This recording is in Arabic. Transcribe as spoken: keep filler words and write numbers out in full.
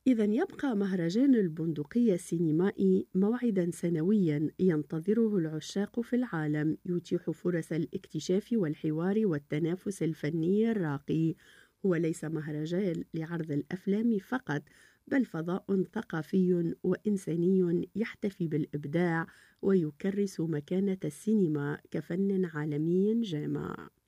إذا يبقى مهرجان البندقية السينمائي موعدًا سنويًا ينتظره العشاق في العالم، يتيح فرص الاكتشاف والحوار والتنافس الفني الراقي. هو ليس مهرجان لعرض الأفلام فقط، بل فضاء ثقافي وإنساني يحتفي بالإبداع ويكرس مكانة السينما كفن عالمي جامع.